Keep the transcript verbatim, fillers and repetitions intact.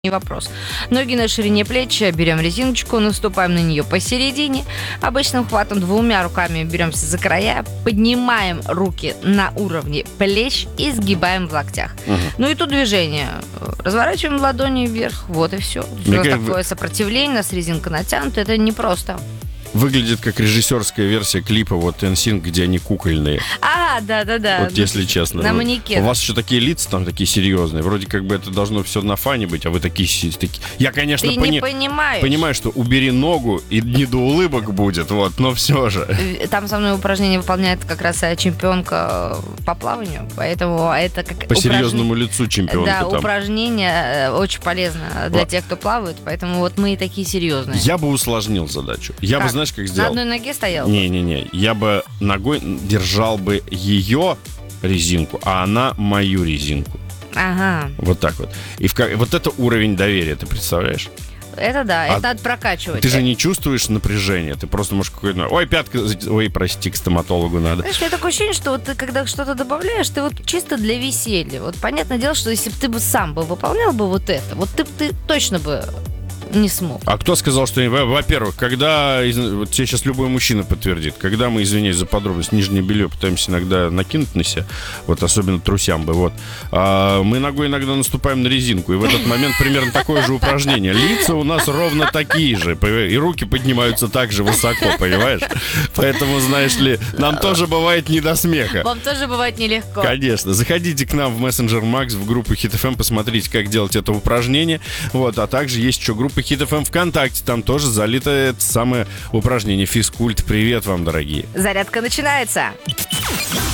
не вопрос. Ноги на ширине плеч, берем резиночку, наступаем на нее посередине, обычным хватом двумя руками беремся за края, поднимаем руки на уровне плеч и сгибаем в локтях. Угу. Ну и тут движение. Разворачиваем ладони вверх, вот и все. Все такое сопротивление, у нас резинка натянута, это непросто. Выглядит как режиссерская версия клипа вот эн синк, где они кукольные. А, да-да-да. Вот если честно. На манекене. У вас еще такие лица там такие серьезные. Вроде как бы это должно все на фане быть, а вы такие... такие... Я, конечно, Ты пони... не понимаешь. понимаю, что убери ногу, и не до улыбок будет, вот, но все же. Там со мной упражнение выполняет как раз чемпионка по плаванию, поэтому это как... По упраж... серьезному лицу чемпионка. Да, там. упражнение очень полезно для вот. тех, кто плавает, поэтому вот мы и такие серьезные. Я бы усложнил задачу. Я как? бы, знаешь, как сделал? На одной ноге стоял? Не-не-не, я бы ногой держал бы ее резинку, а она мою резинку. Ага. Вот так вот. И в... вот это уровень доверия, ты представляешь? Это да, а это надо прокачивать. Ты же не чувствуешь напряжения, ты просто можешь какой-то... Ой, пятка, ой, прости, к стоматологу надо. Знаешь, у меня такое ощущение, что вот ты, когда что-то добавляешь, ты вот чисто для веселья. Вот понятное дело, что если бы ты бы сам бы выполнял бы вот это, вот ты, ты точно бы не смог. А кто сказал, что... Во-первых, когда... Вот тебе сейчас любой мужчина подтвердит. Когда мы, извиняюсь за подробность, нижнее белье пытаемся иногда накинуть на себя, вот особенно трусям бы, вот, а мы ногой иногда наступаем на резинку, и в этот момент примерно такое же упражнение. Лица у нас ровно такие же, и руки поднимаются так же высоко, понимаешь? Поэтому, знаешь ли, нам тоже бывает не до смеха. Вам тоже бывает нелегко. Конечно. Заходите к нам в Messenger Max, в группу Hit эф эм, посмотрите, как делать это упражнение. Вот, а также есть еще группа Hit эф эм ВКонтакте, там тоже залито это самое упражнение физкульт. Привет вам, дорогие. Зарядка начинается.